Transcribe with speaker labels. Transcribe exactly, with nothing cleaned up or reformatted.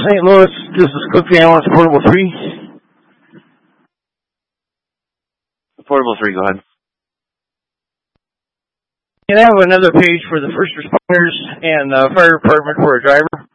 Speaker 1: Saint Louis, this is Cook the Ambulance, Portable three.
Speaker 2: Portable three, go ahead.
Speaker 1: Can I have another page for the first responders and the fire department for a driver?